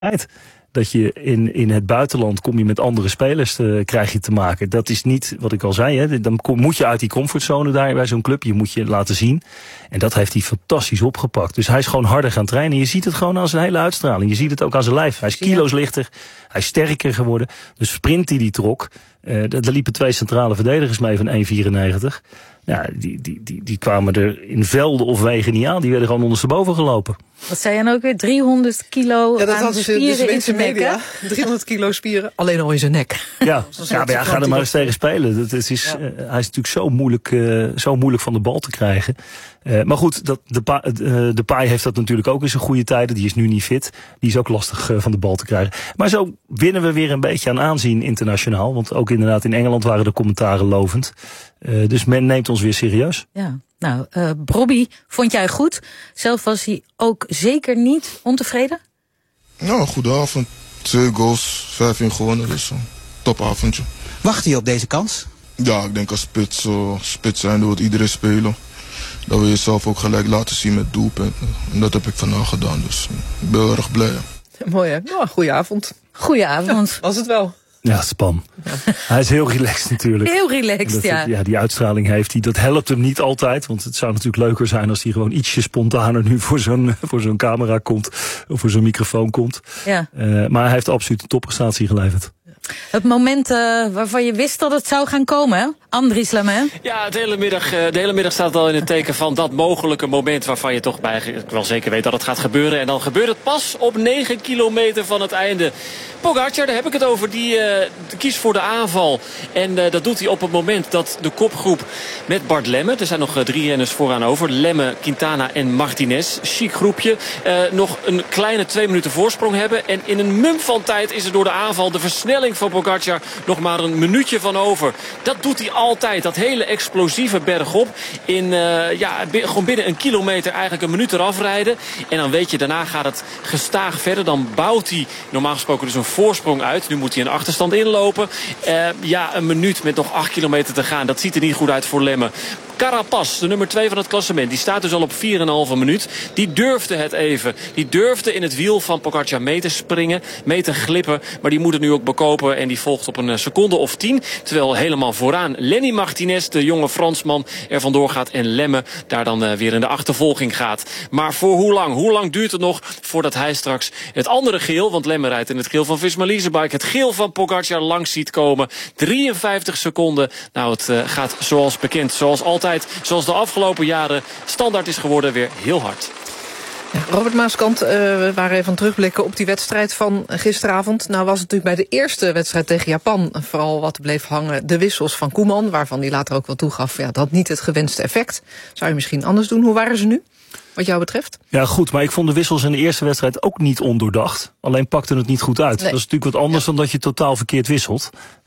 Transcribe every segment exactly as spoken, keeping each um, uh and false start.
Dat je in, in het buitenland kom je met andere spelers te, krijg je te maken. Dat is niet wat ik al zei. Hè. Dan kom, moet je uit die comfortzone daar bij zo'n club. Je moet je laten zien. En dat heeft hij fantastisch opgepakt. Dus hij is gewoon harder gaan trainen. Je ziet het gewoon aan zijn hele uitstraling. Je ziet het ook aan zijn lijf. Hij is kilo's lichter. Hij is sterker geworden. De sprint die hij trok. Uh, daar liepen twee centrale verdedigers mee van één komma vierennegentig. Ja, die, die, die, die kwamen er in velden of wegen niet aan. Die werden gewoon ondersteboven gelopen. Wat zei je nou ook weer? driehonderd kilo ja, dat aan was de spieren de in zijn nek, media. driehonderd kilo spieren, alleen al in zijn nek. Ja, ja, maar ja, ga er maar eens tegen spelen. Dat, het is, ja. uh, hij is natuurlijk zo moeilijk, uh, zo moeilijk van de bal te krijgen. Uh, maar goed, dat, de, pa, uh, de Paai heeft dat natuurlijk ook in zijn goede tijden. Die is nu niet fit. Die is ook lastig uh, van de bal te krijgen. Maar zo winnen we weer een beetje aan aanzien internationaal. Want ook inderdaad in Engeland waren de commentaren lovend. Uh, dus men neemt ons weer serieus. Ja, nou, uh, Brobby vond jij goed. Zelf was hij ook zeker niet ontevreden? Nou, goede avond. Twee goals, vijf in gewonnen. Dus een topavondje. Wacht je op deze kans? Ja, ik denk als spits, uh, spits zijn wil iedereen spelen. Dat wil je zelf ook gelijk laten zien met doelpunten. En dat heb ik vandaag gedaan, dus ik ben heel erg blij. Mooi hè? Nou, goeie avond. Goeie avond. Ja, was het wel. Ja, Span. Ja. Hij is heel relaxed natuurlijk. Heel relaxed, dat, ja. Ja, die uitstraling heeft hij. Dat helpt hem niet altijd. Want het zou natuurlijk leuker zijn als hij gewoon ietsje spontaner nu voor zo'n, voor zo'n camera komt. Of voor zo'n microfoon komt. Ja. Uh, maar hij heeft absoluut een topprestatie geleverd. Het moment uh, waarvan je wist dat het zou gaan komen, hè? Andries Lamé. Ja, de hele, middag, de hele middag staat al in het teken van dat mogelijke moment waarvan je toch bij wel zeker weet dat het gaat gebeuren. En dan gebeurt het pas op negen kilometer van het einde. Pogacar, daar heb ik het over, die uh, kiest voor de aanval. En uh, dat doet hij op het moment dat de kopgroep met Bart Lemme, er zijn nog uh, drie renners vooraan over, Lemme, Quintana en Martinez, chic groepje, uh, nog een kleine twee minuten voorsprong hebben. En in een mum van tijd is er door de aanval de versnelling van Pogacar nog maar een minuutje van over. Dat doet hij altijd, dat hele explosieve bergop. In, uh, ja, gewoon binnen een kilometer eigenlijk een minuut eraf rijden. En dan weet je, daarna gaat het gestaag verder. Dan bouwt hij normaal gesproken dus een voorsprong uit. Nu moet hij een achterstand inlopen. Uh, ja, een minuut met nog acht kilometer te gaan. Dat ziet er niet goed uit voor Lemme. Carapaz, de nummer twee van het klassement, die staat dus al op vier komma vijf minuut. Die durfde het even. Die durfde in het wiel van Pogacar mee te springen, mee te glippen. Maar die moet het nu ook bekopen en die volgt op een seconde of tien. Terwijl helemaal vooraan Lenny Martinez, de jonge Fransman, er vandoor gaat. En Lemme daar dan uh, weer in de achtervolging gaat. Maar voor hoe lang? Hoe lang duurt het nog voordat hij straks het andere geel, want Lemme rijdt in het geel van Visma Leasebike, het geel van Pogacar langs ziet komen. drieënvijftig seconden. Nou, het uh, gaat zoals bekend, zoals altijd, zoals de afgelopen jaren standaard is geworden, weer heel hard. Ja, Robert Maaskant, uh, we waren even aan het terugblikken op die wedstrijd van gisteravond. Nou was het natuurlijk bij de eerste wedstrijd tegen Japan vooral wat bleef hangen, de wissels van Koeman, waarvan hij later ook wel toegaf, ja, dat had niet het gewenste effect. Zou je misschien anders doen? Hoe waren ze nu, wat jou betreft? Ja, goed, maar ik vond de wissels in de eerste wedstrijd ook niet ondoordacht. Alleen pakte het niet goed uit. Nee. Dat is natuurlijk wat anders ja. dan dat je totaal verkeerd wisselt.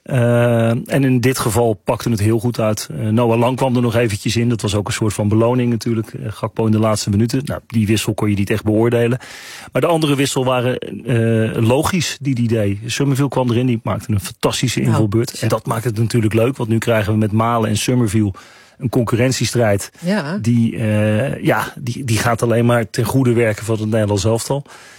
Uh, en in dit geval pakte het heel goed uit. Uh, Noah Lang kwam er nog eventjes in. Dat was ook een soort van beloning natuurlijk. Uh, Gakpo in de laatste minuten. Nou, die wissel kon je niet echt beoordelen. Maar de andere wissel waren uh, logisch die die deed. Summerville kwam erin, die maakte een fantastische invalbeurt. Nou, en dat maakt het natuurlijk leuk, want nu krijgen we met Malen en Summerville een concurrentiestrijd. Ja. Die, uh, ja, die, die gaat alleen maar ten goede werken van het Nederlands elftal.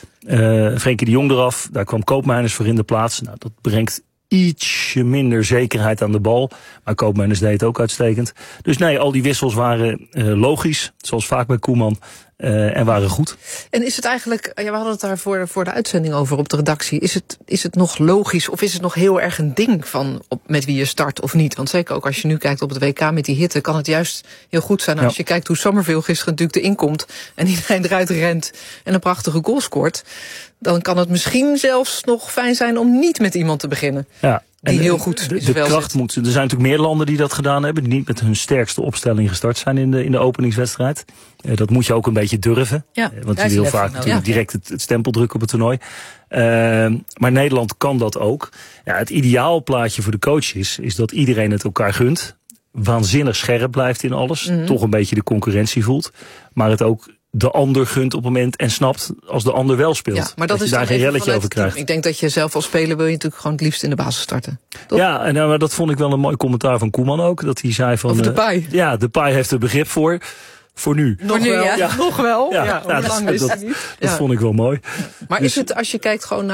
Uh, Frenkie de Jong eraf, daar kwam Koopmeiners voor in de plaats. Nou, dat brengt ietsje minder zekerheid aan de bal. Maar Koopmeiners deed het ook uitstekend. Dus nee, al die wissels waren uh, logisch, zoals vaak bij Koeman. Uh, en waren goed. En is het eigenlijk, ja, we hadden het daar voor, voor de uitzending over op de redactie. Is het, is het nog logisch of is het nog heel erg een ding van op, met wie je start of niet? Want zeker ook als je nu kijkt op het W K met die hitte, kan het juist heel goed zijn. Als ja. je kijkt hoe Summerville gisteren natuurlijk erin komt en iedereen eruit rent en een prachtige goal scoort, dan kan het misschien zelfs nog fijn zijn om niet met iemand te beginnen. Ja. Die en heel goed de, de kracht moet. Er zijn natuurlijk meer landen die dat gedaan hebben, die niet met hun sterkste opstelling gestart zijn in de, in de openingswedstrijd. Uh, dat moet je ook een beetje durven. Ja, uh, want je wil vaak natuurlijk ja. direct het, het stempel drukken op het toernooi. Uh, maar Nederland kan dat ook. Ja, het ideaalplaatje voor de coaches is dat iedereen het elkaar gunt. Waanzinnig scherp blijft in alles. Mm-hmm. Toch een beetje de concurrentie voelt. Maar het ook de ander gunt op het moment en snapt als de ander wel speelt. Ja, maar dat, dat is je daar geen relletje over krijgt. Ik denk dat je zelf als speler wil je natuurlijk gewoon het liefst in de basis starten. Toch? Ja, en nou, dat vond ik wel een mooi commentaar van Koeman ook. Dat hij zei van, over de Paai. Uh, ja, de Paai heeft er begrip voor. Voor nu. Nog nu, wel. ja. Ja. Nog wel. Ja, Ja, ja, hoe dat, lang is dat, het niet? dat Ja. vond ik wel mooi. Maar Dus, is het, als je kijkt gewoon